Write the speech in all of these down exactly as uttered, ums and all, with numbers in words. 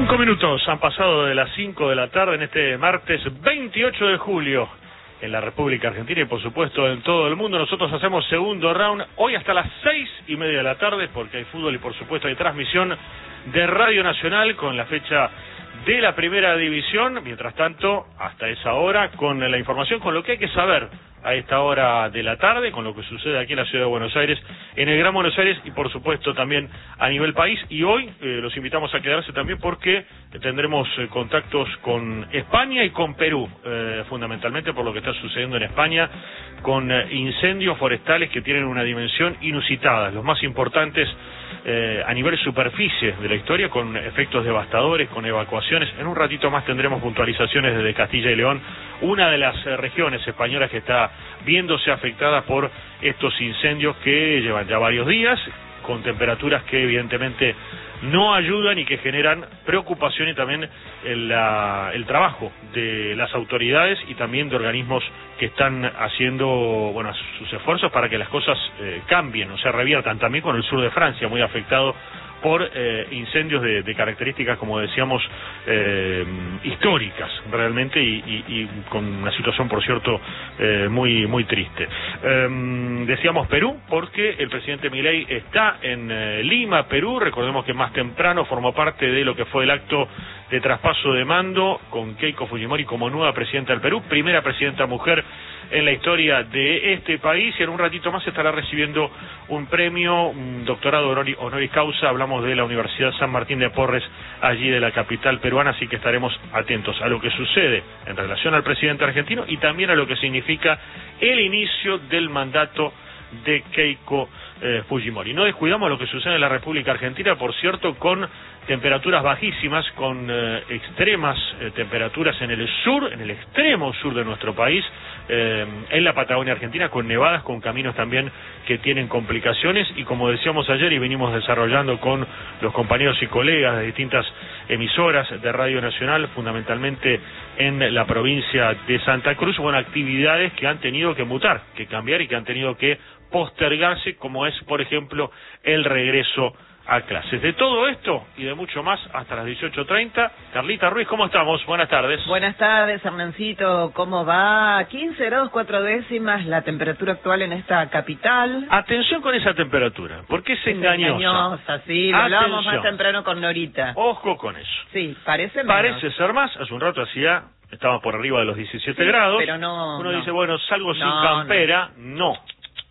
Cinco minutos han pasado de las cinco de la tarde en este martes veintiocho de julio en la República Argentina y por supuesto en todo el mundo. Nosotros hacemos segundo round hoy hasta las seis y media de la tarde porque hay fútbol y por supuesto hay transmisión de Radio Nacional con la fecha de la primera división. Mientras tanto, hasta esa hora con la información, con lo que hay que saber a esta hora de la tarde, con lo que sucede aquí en la ciudad de Buenos Aires, en el Gran Buenos Aires y por supuesto también a nivel país. Y hoy eh, los invitamos a quedarse también porque tendremos eh, contactos con España y con Perú, eh, fundamentalmente por lo que está sucediendo en España, con eh, incendios forestales que tienen una dimensión inusitada, los más importantes eh, a nivel superficie de la historia, con efectos devastadores, con evacuaciones. En un ratito más tendremos puntualizaciones desde Castilla y León, una de las eh, regiones españolas que está viéndose afectada por estos incendios que llevan ya varios días, con temperaturas que evidentemente no ayudan y que generan preocupación y también el, la, el trabajo de las autoridades y también de organismos que están haciendo bueno sus esfuerzos para que las cosas eh, cambien o se reviertan, también con el sur de Francia muy afectado por eh, incendios de, de características, como decíamos, eh, históricas realmente y, y, y con una situación, por cierto, eh, muy muy triste. Eh, decíamos Perú porque el presidente Milei está en eh, Lima, Perú. Recordemos que más temprano formó parte de lo que fue el acto de traspaso de mando con Keiko Fujimori como nueva presidenta del Perú, primera presidenta mujer en la historia de este país, y en un ratito más estará recibiendo un premio, un doctorado honoris, honoris causa. Hablamos de la Universidad San Martín de Porres, allí de la capital peruana, así que estaremos atentos a lo que sucede en relación al presidente argentino y también a lo que significa el inicio del mandato de Keiko eh, Fujimori. No descuidamos lo que sucede en la República Argentina, por cierto, con temperaturas bajísimas, con eh, extremas eh, temperaturas en el sur, en el extremo sur de nuestro país, eh, en la Patagonia Argentina, con nevadas, con caminos también que tienen complicaciones, y como decíamos ayer y venimos desarrollando con los compañeros y colegas de distintas emisoras de Radio Nacional, fundamentalmente en la provincia de Santa Cruz, bueno, actividades que han tenido que mutar, que cambiar y que han tenido que postergarse, como es, por ejemplo, el regreso a clases. De todo esto y de mucho más hasta las dieciocho treinta. Carlita Ruiz, ¿cómo estamos? Buenas tardes. Buenas tardes, Hernancito. ¿Cómo va? quince grados cuatro décimas la temperatura actual en esta capital. Atención con esa temperatura, porque es, es engañosa. engañosa, sí, lo hablábamos más temprano con Norita. Ojo con eso. Sí, parece menos. Parece ser más. Hace un rato hacía, estaba por arriba de los diecisiete sí, grados. Pero no. Uno no. dice, bueno, salgo no, sin campera. No. no.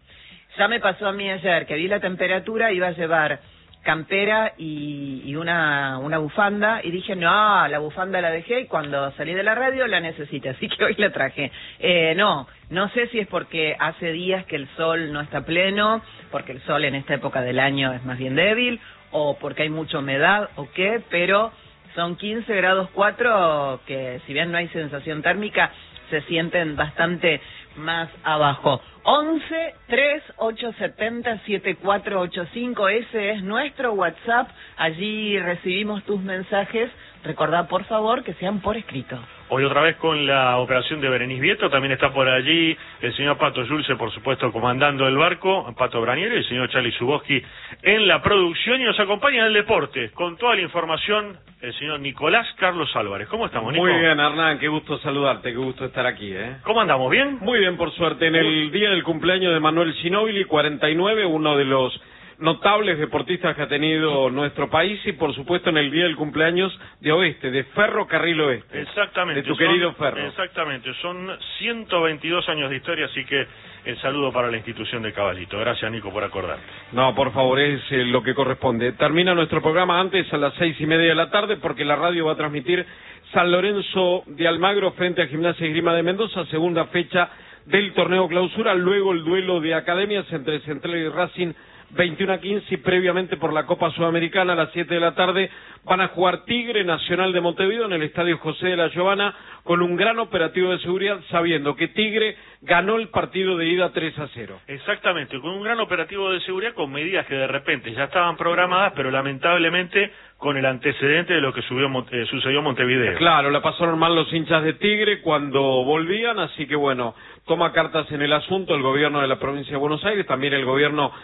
Ya me pasó a mí ayer que vi la temperatura, iba a llevar campera y, y una una bufanda y dije, no, la bufanda la dejé y cuando salí de la radio la necesité, así que hoy la traje. Eh, no, no sé si es porque hace días que el sol no está pleno, porque el sol en esta época del año es más bien débil, o porque hay mucha humedad o qué, pero son quince grados cuatro que si bien no hay sensación térmica, se sienten bastante más abajo. once, tres, ocho setenta, siete cuatro ocho cinco, ese es nuestro WhatsApp, allí recibimos tus mensajes. Recordá, por favor, que sean por escrito. Hoy otra vez con la operación de Berenice Vieto, también está por allí el señor Pato Yulce, por supuesto, comandando el barco, Pato Braniero, y el señor Charlie Zuboski en la producción, y nos acompaña en el deporte, con toda la información, el señor Nicolás Carlos Álvarez. ¿Cómo estamos, Nico? Muy bien, Hernán, qué gusto saludarte, qué gusto estar aquí, ¿eh? ¿Cómo andamos, bien? Muy bien, por suerte, en el día del cumpleaños de Manuel Ginóbili, cuarenta y nueve, uno de los notables deportistas que ha tenido nuestro país, y por supuesto en el día del cumpleaños de Oeste, de Ferrocarril Oeste. Exactamente. De tu son, querido Ferro. Exactamente, son ciento veintidós años de historia, así que el saludo para la institución de Caballito. Gracias, Nico, por acordarte. No, por favor, es eh, lo que corresponde. Termina nuestro programa antes, a las seis y media de la tarde, porque la radio va a transmitir San Lorenzo de Almagro frente a Gimnasia y Esgrima de Mendoza, segunda fecha del torneo clausura, luego el duelo de academias entre Central y Racing, veintiuno a quince, y previamente por la Copa Sudamericana a las siete de la tarde van a jugar Tigre Nacional de Montevideo en el Estadio José de la Giovana, con un gran operativo de seguridad, sabiendo que Tigre ganó el partido de ida tres a cero. Exactamente, con un gran operativo de seguridad, con medidas que de repente ya estaban programadas, pero lamentablemente con el antecedente de lo que subió, eh, sucedió en Montevideo. Claro, la pasaron mal los hinchas de Tigre cuando volvían, así que bueno, toma cartas en el asunto el gobierno de la provincia de Buenos Aires, también el gobierno de la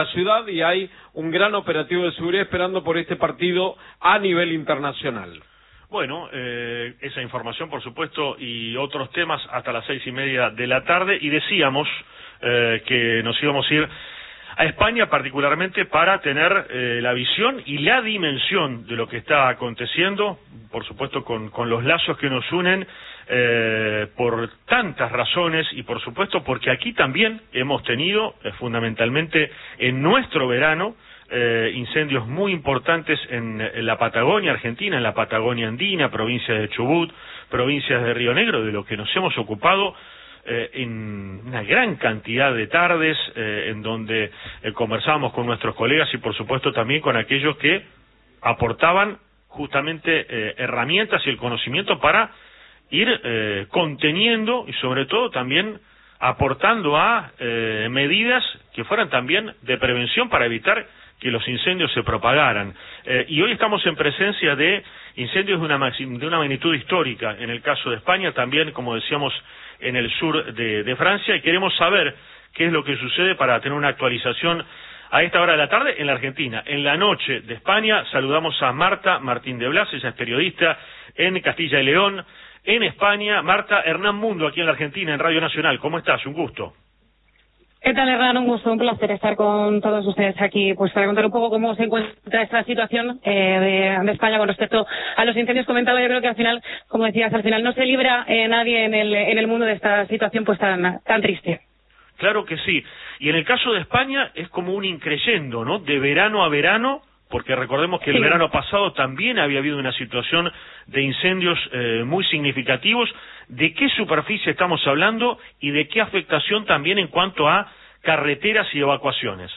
la ciudad y hay un gran operativo de seguridad esperando por este partido a nivel internacional. Bueno, eh, esa información, por supuesto, y otros temas hasta las seis y media de la tarde. Y decíamos eh, que nos íbamos a ir a España particularmente para tener eh, la visión y la dimensión de lo que está aconteciendo, por supuesto con, con los lazos que nos unen eh, por tantas razones y por supuesto porque aquí también hemos tenido eh, fundamentalmente en nuestro verano eh, incendios muy importantes en, en la Patagonia Argentina, en la Patagonia Andina, provincias de Chubut, provincias de Río Negro, de lo que nos hemos ocupado Eh, en una gran cantidad de tardes eh, en donde eh, conversábamos con nuestros colegas y por supuesto también con aquellos que aportaban justamente eh, herramientas y el conocimiento para ir eh, conteniendo y sobre todo también aportando a eh, medidas que fueran también de prevención para evitar que los incendios se propagaran. Eh, y hoy estamos en presencia de incendios de una, de una magnitud histórica, en el caso de España, también, como decíamos, en el sur de, de Francia, y queremos saber qué es lo que sucede para tener una actualización a esta hora de la tarde en la Argentina. En la noche de España saludamos a Marta Martín de Blas, ella es periodista en Castilla y León, en España. Marta, Hernán Mundo, aquí en la Argentina, en Radio Nacional. ¿Cómo estás? Un gusto. ¿Qué tal, Hernán? Un gusto, un placer estar con todos ustedes aquí, pues para contar un poco cómo se encuentra esta situación eh, de, de España con respecto a los incendios. Comentaba, yo creo que al final, como decías, al final no se libra eh, nadie en el, en el mundo de esta situación pues tan, tan triste. Claro que sí. Y en el caso de España es como un increyendo, ¿no? De verano a verano, porque recordemos que el sí. verano pasado también había habido una situación de incendios eh, muy significativos. ¿De qué superficie estamos hablando y de qué afectación también en cuanto a carreteras y evacuaciones?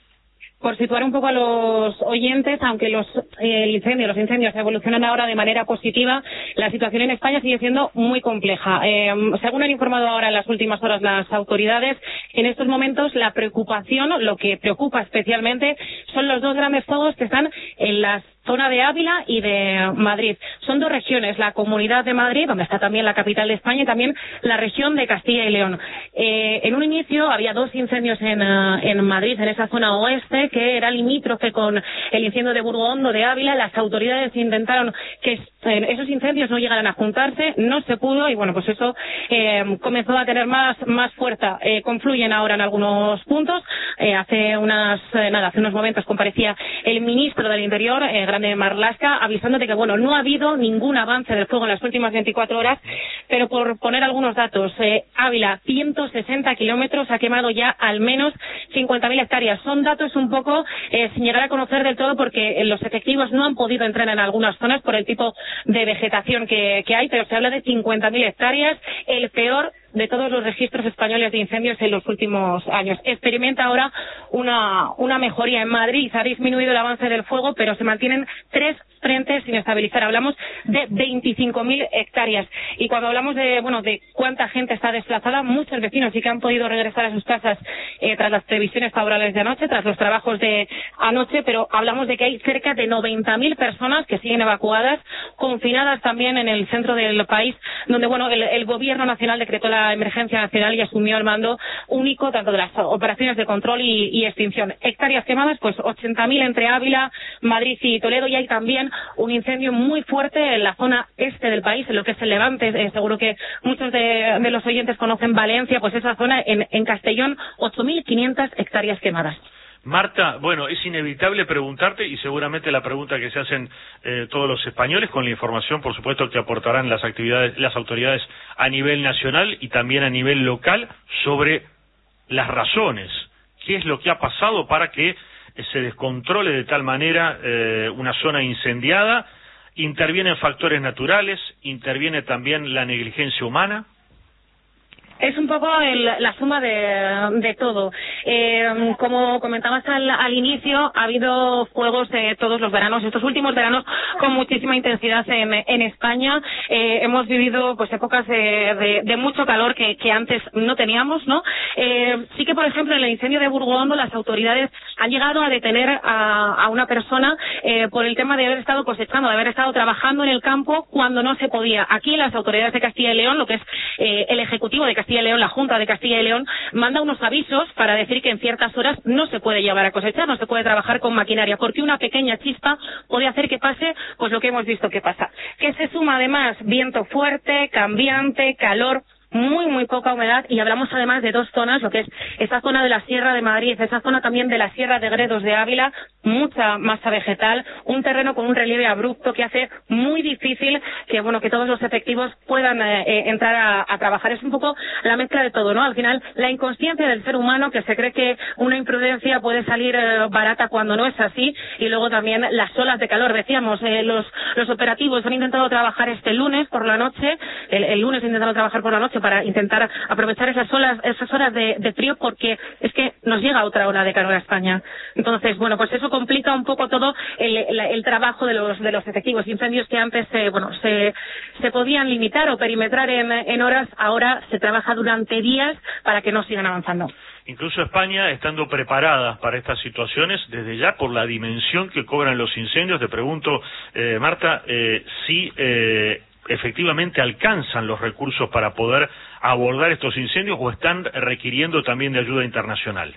Por situar un poco a los oyentes, aunque los eh, incendios, los incendios evolucionan ahora de manera positiva, la situación en España sigue siendo muy compleja. Eh, según han informado ahora en las últimas horas las autoridades, en estos momentos la preocupación, lo que preocupa especialmente, son los dos grandes fuegos que están en las zona de Ávila y de Madrid. Son dos regiones, la Comunidad de Madrid, donde está también la capital de España, y también la región de Castilla y León. Eh, en un inicio había dos incendios en, uh, en Madrid, en esa zona oeste, que era limítrofe con el incendio de Burgondo de Ávila. Las autoridades intentaron que eh, esos incendios no llegaran a juntarse, no se pudo, y bueno, pues eso eh, comenzó a tener más, más fuerza. Eh, confluyen ahora en algunos puntos. Eh, hace unas, eh, nada, hace unos momentos comparecía el ministro del Interior, eh, de Marlaska, avisando de que bueno, no ha habido ningún avance del fuego en las últimas veinticuatro horas, pero por poner algunos datos, eh, Ávila, ciento sesenta kilómetros, ha quemado ya al menos cincuenta mil hectáreas. Son datos un poco eh, sin llegar a conocer del todo, porque los efectivos no han podido entrar en algunas zonas por el tipo de vegetación que, que hay, pero se habla de cincuenta mil hectáreas, el peor de todos los registros españoles de incendios en los últimos años. Experimenta ahora una, una mejoría en Madrid. Se ha disminuido el avance del fuego, pero se mantienen tres frentes sin estabilizar. Hablamos de veinticinco mil hectáreas. Y cuando hablamos de, bueno, de cuánta gente está desplazada, muchos vecinos sí que han podido regresar a sus casas eh, tras las previsiones favorables de anoche, tras los trabajos de anoche, pero hablamos de que hay cerca de noventa mil personas que siguen evacuadas, confinadas también en el centro del país, donde, bueno, el, el gobierno nacional decretó la emergencia nacional y asumió el mando único tanto de las operaciones de control y, y extinción. Hectáreas quemadas, pues ochenta mil entre Ávila, Madrid y Toledo, y hay también un incendio muy fuerte en la zona este del país, en lo que es el Levante. Eh, seguro que muchos de, de los oyentes conocen Valencia, pues esa zona en, en Castellón, ocho mil quinientas hectáreas quemadas. Marta, bueno, es inevitable preguntarte, y seguramente la pregunta que se hacen eh, todos los españoles, con la información, por supuesto, que aportarán las actividades, las autoridades a nivel nacional y también a nivel local, sobre las razones. ¿Qué es lo que ha pasado para que eh, se descontrole de tal manera eh, una zona incendiada? ¿Intervienen factores naturales? ¿Interviene también la negligencia humana? Es un poco el, la suma de, de todo. Eh, como comentabas al, al inicio, ha habido fuegos de todos los veranos, estos últimos veranos con muchísima intensidad en, en España. Eh, hemos vivido pues épocas de, de, de mucho calor que, que antes no teníamos, ¿no? Eh, sí que, por ejemplo, en el incendio de Burgondo las autoridades han llegado a detener a, a una persona eh, por el tema de haber estado cosechando, de haber estado trabajando en el campo cuando no se podía. Aquí las autoridades de Castilla y León, lo que es eh, el Ejecutivo de Castilla Castilla y León, la Junta de Castilla y León, manda unos avisos para decir que en ciertas horas no se puede llevar a cosechar, no se puede trabajar con maquinaria, porque una pequeña chispa puede hacer que pase pues lo que hemos visto que pasa. Que se suma además viento fuerte, cambiante, calor, muy, muy poca humedad, y hablamos además de dos zonas, lo que es esa zona de la Sierra de Madrid, esa zona también de la Sierra de Gredos de Ávila, mucha masa vegetal, un terreno con un relieve abrupto que hace muy difícil que, bueno, que todos los efectivos puedan eh, eh, entrar a, a trabajar. Es un poco la mezcla de todo, ¿no? Al final, la inconsciencia del ser humano, que se cree que una imprudencia puede salir eh, barata cuando no es así, y luego también las olas de calor. Decíamos, eh, los, los operativos han intentado trabajar este lunes por la noche, el, el lunes han intentado trabajar por la noche para intentar aprovechar esas olas, esas horas de, de frío, porque es que nos llega otra ola de calor a España. Entonces, bueno, pues eso complica un poco todo el, el, el trabajo de los de los efectivos. Incendios que antes eh, bueno se se podían limitar o perimetrar en, en horas, ahora se trabaja durante días para que no sigan avanzando. Incluso España, estando preparada para estas situaciones, desde ya por la dimensión que cobran los incendios, te pregunto, eh, Marta, eh, si eh, efectivamente alcanzan los recursos para poder abordar estos incendios o están requiriendo también de ayuda internacional.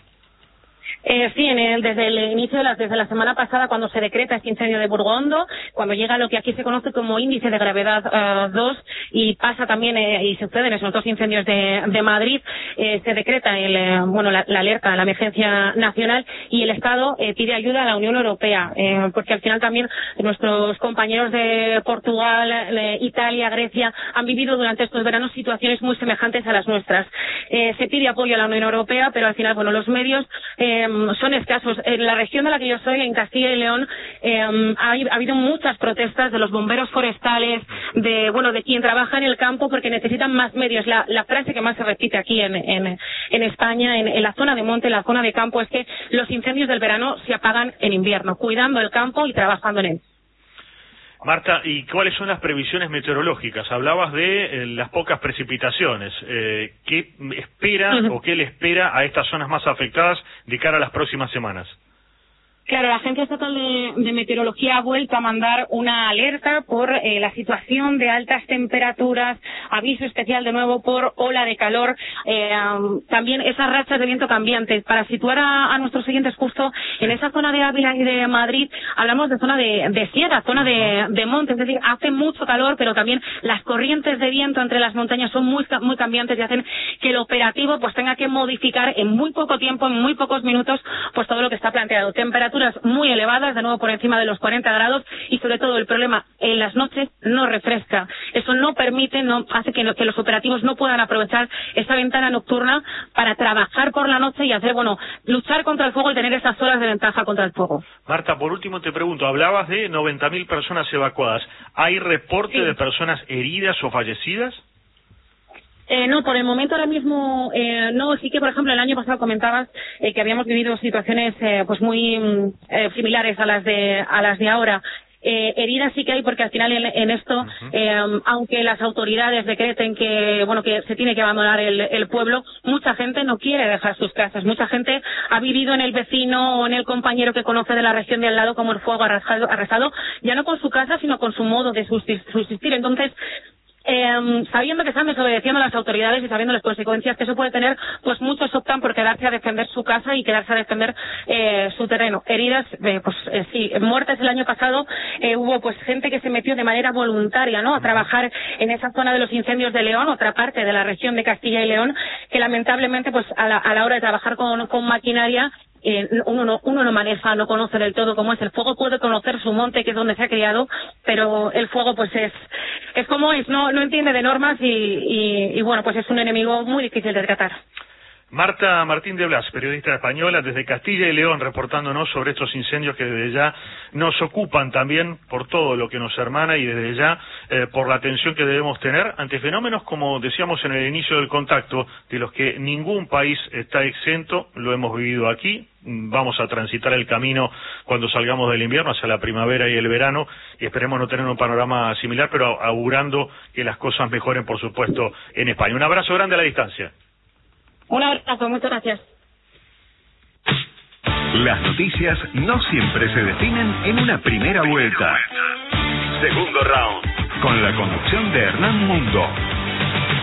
Eh, sí, en el, desde el inicio de la, desde la semana pasada, cuando se decreta este incendio de Burgondo, cuando llega lo que aquí se conoce como índice de gravedad uh, dos, y pasa también eh, y suceden esos dos incendios de, de Madrid, eh, se decreta el, eh, bueno, la, la alerta, la emergencia nacional, y el Estado eh, pide ayuda a la Unión Europea, eh, porque al final también nuestros compañeros de Portugal, eh, Italia, Grecia han vivido durante estos veranos situaciones muy semejantes a las nuestras. Eh, se pide apoyo a la Unión Europea, pero al final, bueno, los medios eh, son escasos. En la región de la que yo soy, en Castilla y León, eh, ha, ha habido muchas protestas de los bomberos forestales, de bueno de quien trabaja en el campo, porque necesitan más medios. La, la frase que más se repite aquí en, en, en España, en, en la zona de monte, en la zona de campo, es que los incendios del verano se apagan en invierno, cuidando el campo y trabajando en él. Marta, ¿y cuáles son las previsiones meteorológicas? Hablabas de eh, las pocas precipitaciones. Eh, ¿Qué espera uh-huh. o qué le espera a estas zonas más afectadas de cara a las próximas semanas? Claro, la Agencia Estatal de, de Meteorología ha vuelto a mandar una alerta por eh, la situación de altas temperaturas, aviso especial de nuevo por ola de calor, eh, um, también esas rachas de viento cambiantes. Para situar a, a nuestros oyentes justo en esa zona de Ávila y de Madrid, hablamos de zona de, de sierra, zona de, de monte, es decir, hace mucho calor, pero también las corrientes de viento entre las montañas son muy, muy cambiantes y hacen que el operativo pues tenga que modificar en muy poco tiempo, en muy pocos minutos, pues todo lo que está planteado. Temperaturas muy elevadas, de nuevo por encima de los cuarenta grados, y sobre todo el problema en las noches no refresca. Eso no permite, no hace que, que los operativos no puedan aprovechar esa ventana nocturna para trabajar por la noche y hacer, bueno, luchar contra el fuego y tener esas horas de ventaja contra el fuego. Marta, por último te pregunto, hablabas de noventa mil personas evacuadas. ¿Hay reporte sí. de personas heridas o fallecidas? Eh, no, por el momento ahora mismo eh, no. Sí que, por ejemplo, el año pasado comentabas eh, que habíamos vivido situaciones eh, pues muy eh, similares a las de a las de ahora. Eh, heridas sí que hay, porque al final en, en esto, uh-huh. eh, aunque las autoridades decreten que bueno que se tiene que abandonar el, el pueblo, mucha gente no quiere dejar sus casas. Mucha gente ha vivido en el vecino o en el compañero que conoce de la región de al lado como el fuego arrasado, arrasado ya no con su casa, sino con su modo de subsistir. Entonces, Eh, sabiendo que están desobedeciendo a las autoridades y sabiendo las consecuencias que eso puede tener, pues muchos optan por quedarse a defender su casa y quedarse a defender eh, su terreno. Heridas, eh, pues eh, sí, muertes el año pasado, eh, hubo pues gente que se metió de manera voluntaria, ¿no?, a trabajar en esa zona de los incendios de León, otra parte de la región de Castilla y León, que lamentablemente pues a la, a la hora de trabajar con, con maquinaria, Eh, uno no uno no maneja, no conoce del todo cómo es el fuego. Puede conocer su monte, que es donde se ha criado, pero el fuego pues es es como es, no no entiende de normas y, y, y bueno, pues es un enemigo muy difícil de tratar. Marta Martín de Blas, periodista española desde Castilla y León, reportándonos sobre estos incendios que desde ya nos ocupan también por todo lo que nos hermana y desde ya eh, por la atención que debemos tener ante fenómenos, como decíamos en el inicio del contacto, de los que ningún país está exento. Lo hemos vivido aquí, vamos a transitar el camino cuando salgamos del invierno hacia la primavera y el verano, y esperemos no tener un panorama similar, pero augurando que las cosas mejoren, por supuesto, en España. Un abrazo grande a la distancia. Un abrazo, muchas gracias. Las noticias no siempre se definen en una primera vuelta. Segundo round. Con la conducción de Hernán Mundo.